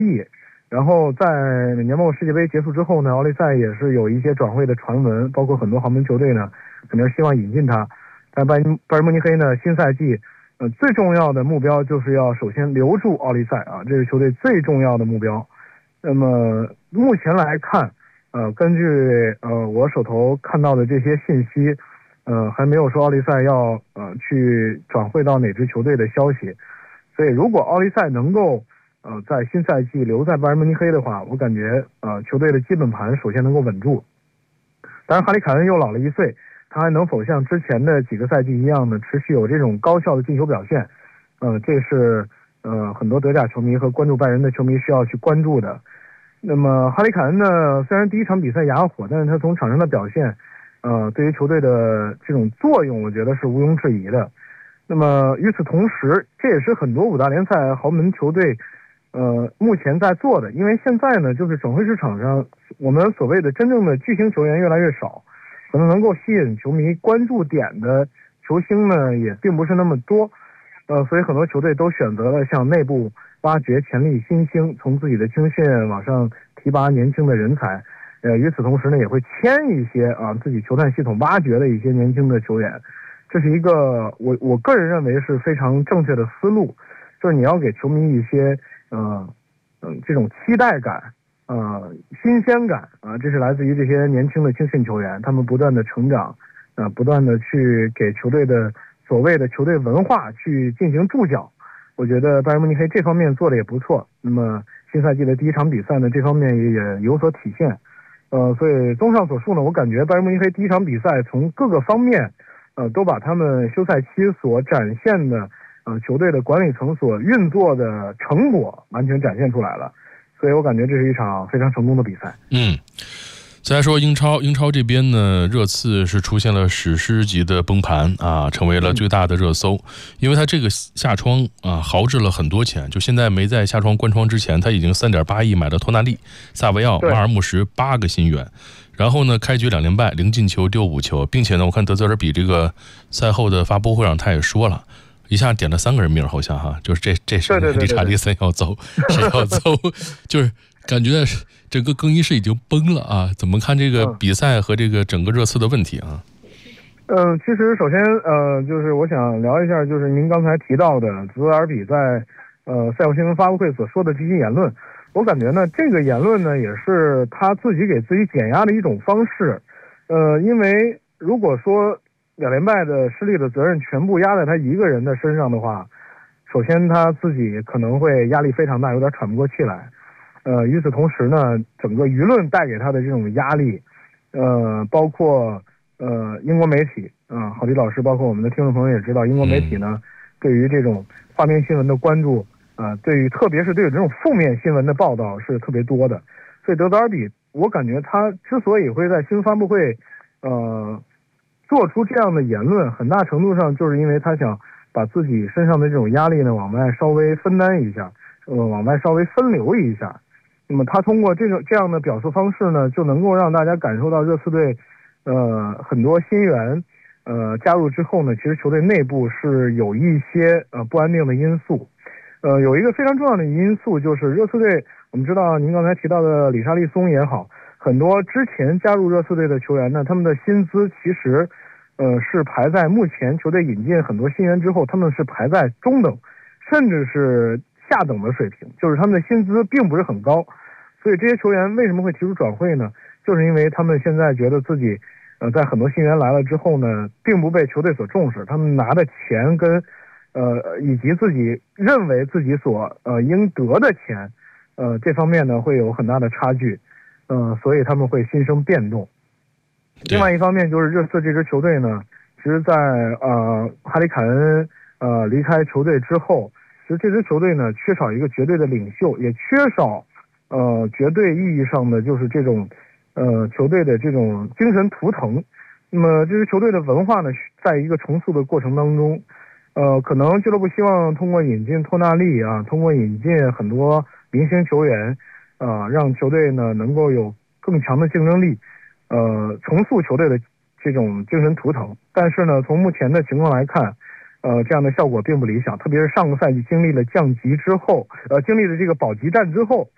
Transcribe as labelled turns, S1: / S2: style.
S1: 然后在年末世界杯结束之后呢，奥利赛也是有一些转会的传闻，包括很多豪门球队呢可能希望引进他。但拜仁慕尼黑呢，新赛季最重要的目标就是要首先留住奥利赛啊，这是球队最重要的目标。那么目前来看，根据我手头看到的这些信息，还没有说奥利赛要去转会到哪支球队的消息。所以如果奥利赛能够在新赛季留在拜仁慕尼黑的话，我感觉球队的基本盘首先能够稳住。当然哈里凯恩又老了1岁，他还能否像之前的几个赛季一样呢，持续有这种高效的进球表现？这是很多德甲球迷和关注拜仁的球迷需要去关注的。那么哈里凯恩呢，虽然第一场比赛哑火，但是他从场上的表现，对于球队的这种作用，我觉得是毋庸置疑的。那么与此同时，这也是很多5大联赛豪门球队目前在做的，因为现在呢，就是转会市场上我们所谓的真正的巨星球员越来越少，可能能够吸引球迷关注点的球星呢也并不是那么多，所以很多球队都选择了向内部挖掘潜力新星，从自己的青训往上提拔年轻的人才，与此同时呢，也会签一些自己球探系统挖掘的一些年轻的球员。这是一个我个人认为是非常正确的思路，就是你要给球迷一些这种期待感，新鲜感这是来自于这些年轻的青训球员，他们不断的成长，不断的去给球队的所谓的球队文化去进行注脚。我觉得拜仁慕尼黑这方面做的也不错。那么新赛季的第一场比赛呢，这方面也有所体现。所以综上所述呢，我感觉拜仁慕尼黑第一场比赛从各个方面都把他们休赛期所展现的球队的管理层所运作的成果完全展现出来了，所以我感觉这是一场非常成功的比赛。
S2: 再来说英超这边呢，热刺是出现了史诗级的崩盘成为了最大的热搜。因为他这个下窗豪掷了很多钱，就现在没在下窗关窗之前，他已经3.8亿买了托纳利、萨维奥、马尔穆什8个新援。然后呢，开局2连败，0进球丢5球，并且呢，我看德泽尔比这个赛后的发布会上他也说了，一下点了3个人名，好像就是这是理查利森要走，谁要走，就是感觉整个更衣室已经崩了怎么看这个比赛和这个整个热刺的问题
S1: 其实首先就是我想聊一下，就是您刚才提到的泽尔比在赛后新闻发布会所说的这些言论。我感觉呢，这个言论呢也是他自己给自己减压的一种方式。因为如果说2连败的失利的责任全部压在他一个人的身上的话，首先他自己可能会压力非常大，有点喘不过气来。与此同时呢，整个舆论带给他的这种压力，包括英国媒体郝迪老师，包括我们的听众朋友也知道，英国媒体呢对于这种负面新闻的关注，特别是对于这种负面新闻的报道是特别多的。所以德泽尔比，我感觉他之所以会在新闻发布会做出这样的言论，很大程度上就是因为他想把自己身上的这种压力呢往外稍微分担一下，往外稍微分流一下。那么他通过这样的表述方式呢，就能够让大家感受到热刺队很多新援加入之后呢，其实球队内部是有一些不安定的因素。有一个非常重要的因素就是热刺队，我们知道您刚才提到的理查利松也好，很多之前加入热刺队的球员呢，他们的薪资其实是排在目前球队引进很多新援之后，他们是排在中等甚至是下等的水平，就是他们的薪资并不是很高。所以这些球员为什么会提出转会呢？就是因为他们现在觉得自己在很多新援来了之后呢，并不被球队所重视，他们拿的钱跟以及自己认为自己所应得的钱这方面呢会有很大的差距，所以他们会心生变动。另外一方面就是热刺这支球队呢，其实在哈里凯恩离开球队之后，其实这支球队呢缺少一个绝对的领袖，也缺少绝对意义上的就是这种球队的这种精神图腾。那么这支球队的文化呢，在一个重塑的过程当中，可能俱乐部希望通过引进托纳利通过引进很多明星球员让球队呢能够有更强的竞争力，重塑球队的这种精神图腾。但是呢，从目前的情况来看，这样的效果并不理想，特别是上个赛季经历了降级之后，经历了这个保级战之后，